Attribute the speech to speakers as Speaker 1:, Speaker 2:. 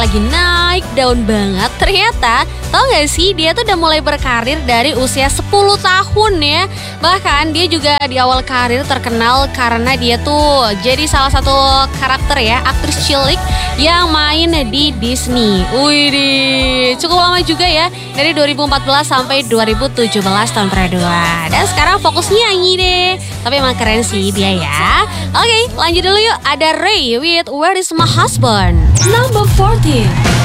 Speaker 1: lagi naik daun banget. Ternyata, tau gak sih, dia tuh udah mulai berkarir dari usia 10 tahun ya. Bahkan dia juga di awal karir terkenal karena dia tuh jadi salah satu karakter ya, aktris cilik yang main di Disney. Widih, cukup lama juga ya, dari 2014 sampai 2017 tahun kedua. Dan sekarang fokusnya nyanyi deh. Tapi emang keren sih dia ya. Oke, lanjut dulu yuk. Ada Ray with Where Is My Husband. Number 14.